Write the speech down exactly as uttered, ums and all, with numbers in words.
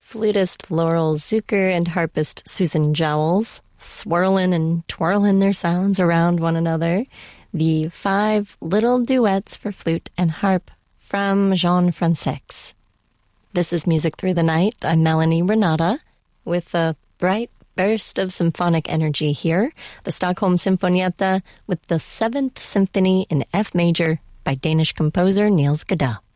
Flutist Laurel Zucker and harpist Susan Jowls swirling and twirling their sounds around one another. The Five Little Duets for Flute and Harp from Jean Fransex. This is Music Through the Night. I'm Melanie Renata with a bright burst of symphonic energy here. The Stockholm Symfonietta with the Seventh Symphony in F major by Danish composer Niels Gade.